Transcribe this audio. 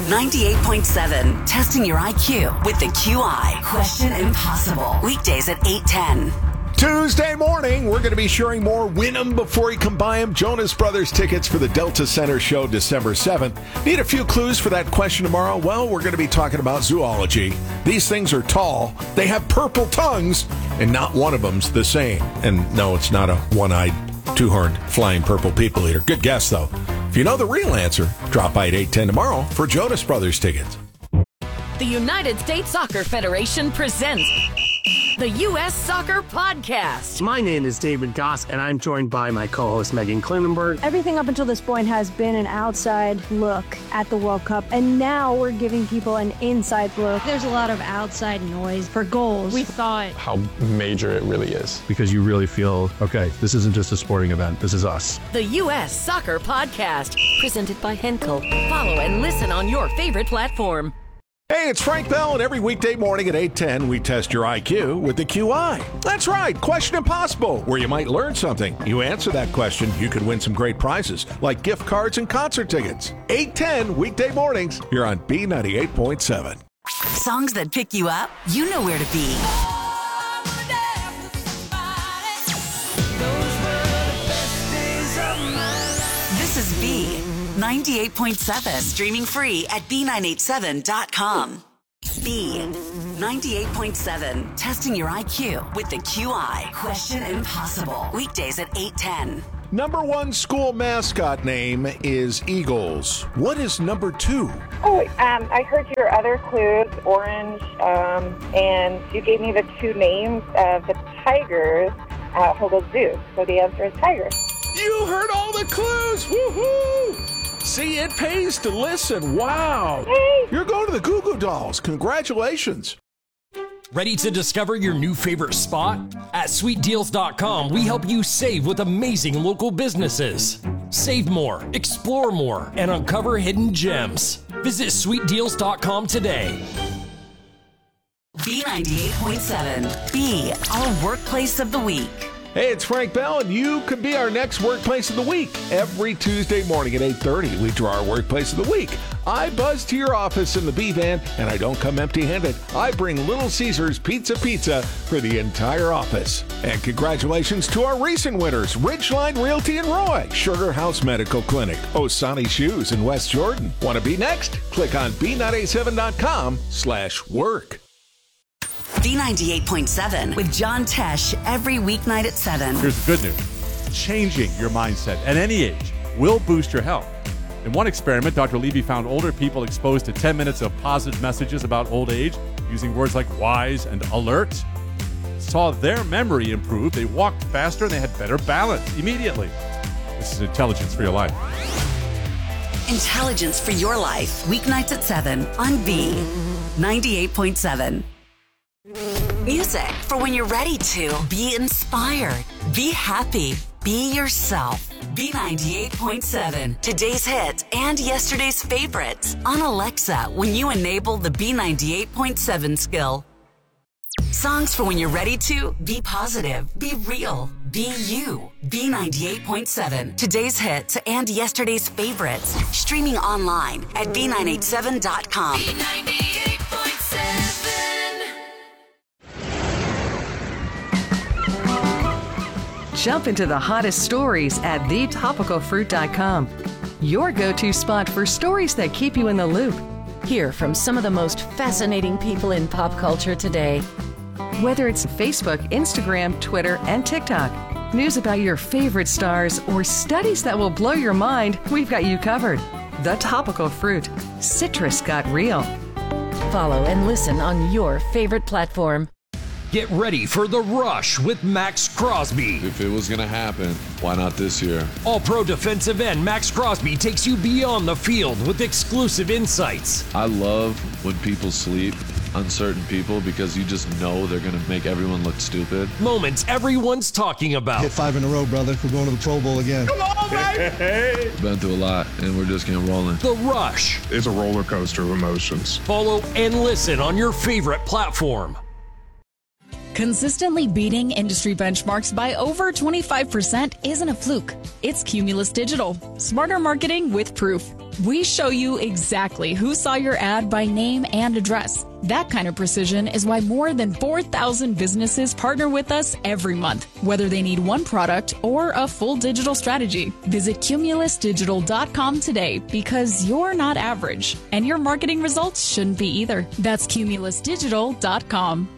98.7, testing your IQ with the QI. Question Impossible. Weekdays at 8:10. Tuesday morning, we're going to be sharing more Win 'em before you can buy 'em Jonas Brothers tickets for the Delta Center show December 7th. Need a few clues for that question tomorrow? Well, we're going to be talking about zoology. These things are tall, they have purple tongues, and not one of them's the same. And no, it's not a one-eyed, two-horned, flying purple people eater. Good guess, though. If you know the real answer, drop by at 8:10 tomorrow for Jonas Brothers tickets. The United States Soccer Federation presents the U.S. Soccer Podcast. My name is David Goss, and I'm joined by my co-host, Megan Klinenberg. Everything up until this point has been an outside look at the World Cup, and now we're giving people an inside look. There's a lot of outside noise for goals. We thought how major it really is. Because you really feel, okay, this isn't just a sporting event, this is us. The U.S. Soccer Podcast, presented by Henkel. Follow and listen on your favorite platform. Hey, it's Frank Bell, and every weekday morning at 8:10, we test your IQ with the QI. That's right, Question Impossible, where you might learn something. You answer that question, you could win some great prizes, like gift cards and concert tickets. 8:10, weekday mornings, here on B98.7. Songs that pick you up, you know where to be. This is B. 98.7. Streaming free at B987.com. B. 98.7. Testing your IQ with the QI. Question Impossible. Weekdays at 8:10. Number one school mascot name is Eagles. What is number two? I heard your other clues, orange, and you gave me the two names of the Tigers at Hogle Zoo. So the answer is Tigers. You heard all the clues! Woohoo! See, it pays to listen. Wow. Hey. You're going to the Goo Goo Dolls. Congratulations. Ready to discover your new favorite spot? At sweetdeals.com, we help you save with amazing local businesses. Save more, explore more, and uncover hidden gems. Visit sweetdeals.com today. B98.7. B, our workplace of the week. Hey, it's Frank Bell, and you could be our next Workplace of the Week. Every Tuesday morning at 8:30, we draw our Workplace of the Week. I buzz to your office in the B-Van, and I don't come empty-handed. I bring Little Caesars Pizza for the entire office. And congratulations to our recent winners, Ridgeline Realty in Roy, Sugar House Medical Clinic, Osani Shoes in West Jordan. Want to be next? Click on B987.com/work. B98.7 with John Tesh every weeknight at 7. Here's the good news. Changing your mindset at any age will boost your health. In one experiment, Dr. Levy found older people exposed to 10 minutes of positive messages about old age using words like wise and alert. Saw their memory improve. They walked faster and they had better balance immediately. This is Intelligence for Your Life. Intelligence for Your Life. Weeknights at 7 on B98.7. Music for when you're ready to be inspired, be happy, be yourself. B98.7, today's hits and yesterday's favorites on Alexa when you enable the B98.7 skill. Songs for when you're ready to be positive, be real, be you. B98.7, today's hits and yesterday's favorites. Streaming online at B987.com. B98.7. Jump into the hottest stories at thetopicalfruit.com. Your go-to spot for stories that keep you in the loop. Hear from some of the most fascinating people in pop culture today. Whether it's Facebook, Instagram, Twitter, and TikTok, news about your favorite stars, or studies that will blow your mind, we've got you covered. The Topical Fruit. Citrus got real. Follow and listen on your favorite platform. Get ready for The Rush with Max Crosby. If it was going to happen, why not this year? All-pro defensive end Max Crosby takes you beyond the field with exclusive insights. I love when people sleep, uncertain people, because you just know they're going to make everyone look stupid. Moments everyone's talking about. Hit 5 in a row, brother. We're going to the Pro Bowl again. Come on, baby! We've been through a lot, and we're just getting rolling. The Rush. It's a roller coaster of emotions. Follow and listen on your favorite platform. Consistently beating industry benchmarks by over 25% isn't a fluke. It's Cumulus Digital. Smarter marketing with proof. We show you exactly who saw your ad by name and address. That kind of precision is why more than 4,000 businesses partner with us every month, whether they need one product or a full digital strategy. Visit CumulusDigital.com today because you're not average, and your marketing results shouldn't be either. That's CumulusDigital.com.